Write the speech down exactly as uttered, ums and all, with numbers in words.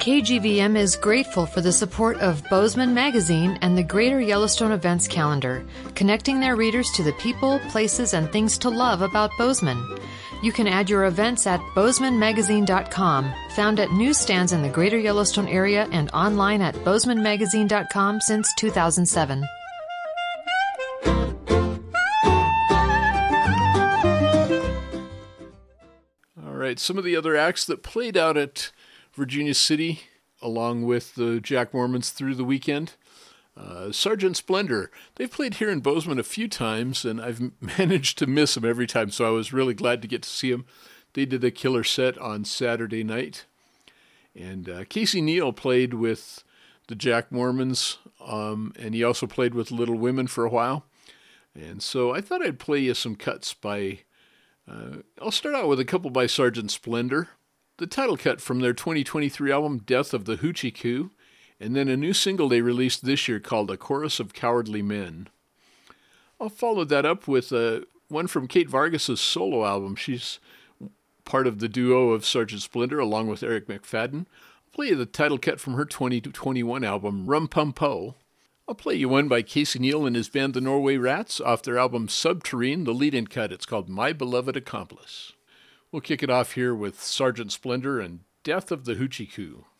K G V M is grateful for the support of Bozeman Magazine and the Greater Yellowstone Events Calendar, connecting their readers to the people, places, and things to love about Bozeman. You can add your events at bozeman magazine dot com, found at newsstands in the Greater Yellowstone area and online at bozeman magazine dot com since two thousand seven. All right, some of the other acts that played out at Virginia City, along with the Jack Mormons through the weekend. Uh, Sergeant Splendor. They've played here in Bozeman a few times, and I've managed to miss them every time, so I was really glad to get to see them. They did a killer set on Saturday night. And uh, Casey Neal played with the Jack Mormons, um, and he also played with Little Women for a while. And so I thought I'd play you some cuts by... Uh, I'll start out with a couple by Sergeant Splendor. The title cut from their twenty twenty-three album, Death of the Hoochie Coo, and then a new single they released this year called A Chorus of Cowardly Men. I'll follow that up with uh, one from Kate Vargas's solo album. She's part of the duo of Sergeant Splendor along with Eric McFadden. I'll play you the title cut from her twenty twenty-one album, Rum Pum Po. I'll play you one by Casey Neal and his band The Norway Rats off their album Subterrene, the lead-in cut. It's called My Beloved Accomplice. We'll kick it off here with Sergeant Splendor and Death of the Hoochie Coo.